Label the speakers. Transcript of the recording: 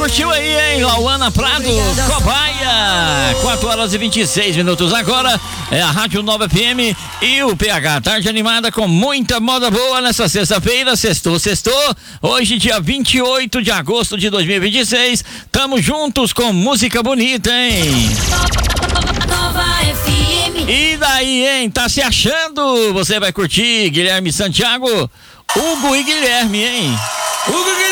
Speaker 1: curtiu aí, hein? Lauana Prado, Cobaia. 4h26 agora. É a Rádio Nova FM e o PH. Tarde animada com muita moda boa nessa sexta-feira. Sextou. Hoje, dia 28 de agosto de 2026. Tamo juntos com música bonita, hein?
Speaker 2: Nova FM.
Speaker 1: E daí, hein? Tá se achando? Você vai curtir Guilherme Santiago, Hugo e Guilherme, hein?
Speaker 3: Hugo